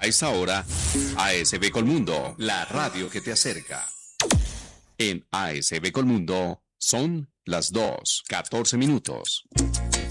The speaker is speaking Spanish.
A esta hora, ASB Colmundo, la radio que te acerca. En ASB Colmundo son las 2:14.